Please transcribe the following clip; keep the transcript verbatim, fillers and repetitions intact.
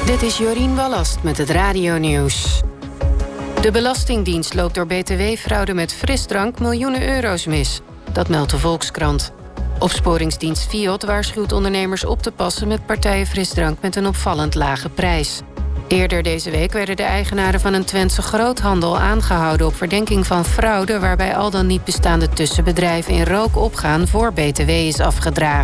Dit is Jorien Wallast met het Radio-nieuws. De Belastingdienst loopt door B T W-fraude met frisdrank miljoenen euro's mis. Dat meldt de Volkskrant. Opsporingsdienst Fiat waarschuwt ondernemers op te passen met partijen frisdrank met een opvallend lage prijs. Eerder deze week werden de eigenaren van een Twentse groothandel aangehouden op verdenking van fraude, waarbij al dan niet bestaande tussenbedrijven in rook opgaan voor B T W is afgedragen.